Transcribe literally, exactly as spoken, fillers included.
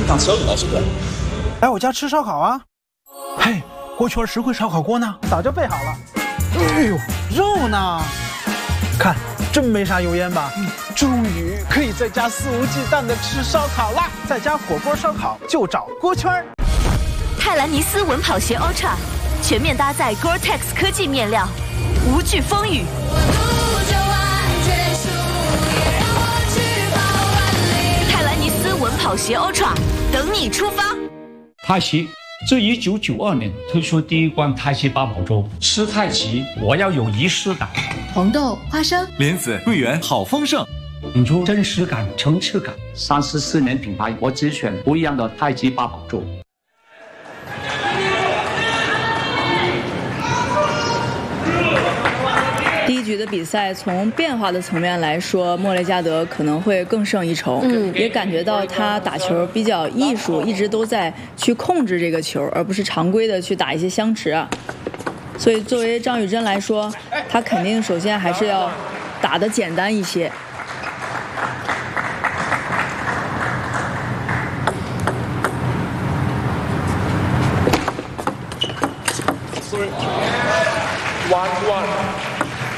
上车了是不是？ 来我家吃烧烤啊！嘿，锅圈实惠烧烤锅呢？早就备好了。哎呦，肉呢？看，真没啥油烟吧？嗯，终于可以在家肆无忌惮的吃烧烤啦！在家火锅烧烤就找锅圈。 泰兰尼斯稳跑鞋 Ultra 全面搭载 Gore-Tex 科技面料，无惧风雨。泰兰尼斯稳跑鞋 Ultra 等你出发。 太极自一九九二年推出第一罐太极八宝粥，吃太极我要有仪式感。 红豆、花生、 莲子、桂圆，好丰盛， 引出真实感、层次感。三十四年品牌，我只选不一样的太极八宝粥。 第一局的比赛，从变化的层面来说，莫雷加德可能会更胜一筹。嗯，也感觉到他打球比较艺术，一直都在去控制这个球，而不是常规的去打一些相持啊。所以，作为张雨臻来说，他肯定首先还是要打得简单一些。 One one。